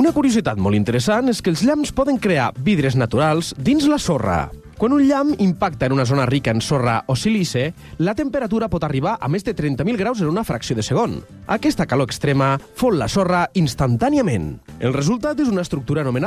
Una curiositat molt interessant és que els llamps poden crear vidres naturals dins la sorra. Quan un llamp impacta en una zona rica en sorra o sílice, la temperatura pot arribar a més de 30.000 graus en una fracció de segon. Aquesta calor extrema fon la sorra instantàniament. El resultat és una estructura anomenada